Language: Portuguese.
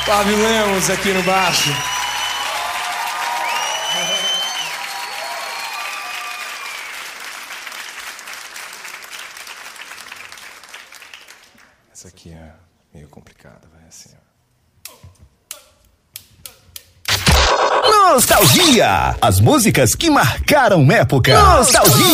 Flávio Lemos aqui no baixo. Essa aqui é meio complicada, vai assim, ó. Nostalgia! As músicas que marcaram época. Nostalgia!